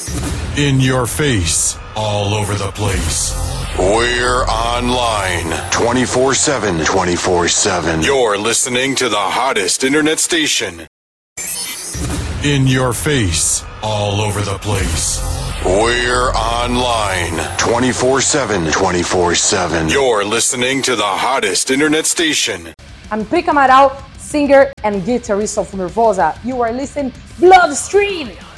In your face, all over the place. We're online 24/7. 24/7. You're listening to the hottest internet station. In your face, all over the place. We're online 24/7. 24/7. You're listening to the hottest internet station. I'm Pica Amaral, singer and guitarist of Nervosa. You are listening Bloodstream.